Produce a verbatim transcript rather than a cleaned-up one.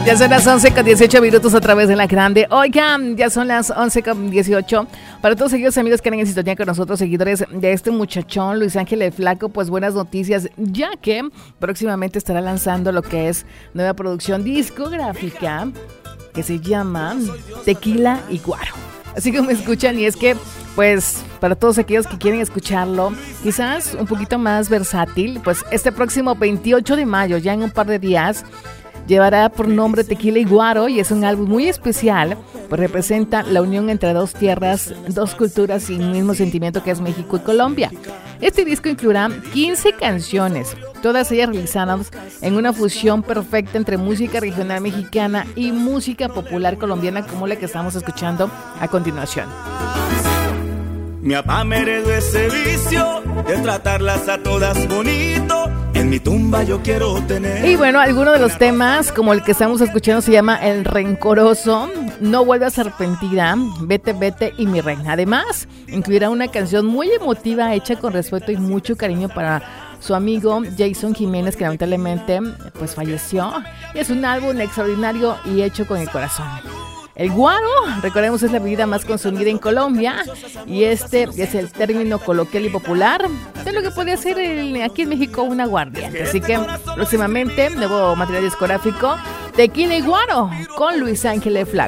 Ya son las once con dieciocho minutos a través de La Grande. Oigan, ya son las once con dieciocho. Para todos aquellos amigos que están en sintonía con nosotros, seguidores de este muchachón, Luis Ángel el Flaco, pues buenas noticias, ya que próximamente estará lanzando lo que es nueva producción discográfica que se llama Tequila y Guaro. Así que me escuchan, y es que, pues, para todos aquellos que quieren escucharlo, quizás un poquito más versátil, pues este próximo veintiocho de mayo, ya en un par de días, llevará por nombre Tequila y Guaro, y es un álbum muy especial, pues representa la unión entre dos tierras, dos culturas y un mismo sentimiento que es México y Colombia. Este disco incluirá quince canciones, todas ellas realizadas en una fusión perfecta entre música regional mexicana y música popular colombiana, como la que estamos escuchando a continuación. Mi papá me heredó ese vicio de tratarlas a todas bonito. En mi tumba yo quiero tener. Y bueno, algunos de los temas, como el que estamos escuchando, se llama El Rencoroso, No Vuelvas Arrepentida, Vete, Vete y Mi Reina. Además, incluirá una canción muy emotiva hecha con respeto y mucho cariño para su amigo Jason Jiménez, que lamentablemente pues falleció. Y es un álbum extraordinario y hecho con el corazón. El guaro, recordemos, es la bebida más consumida en Colombia, y este es el término coloquial y popular de lo que podría ser el, aquí en México un aguardiente. Así que próximamente, nuevo material discográfico, Tequila y Guaro, con Luis Ángel el Flaco.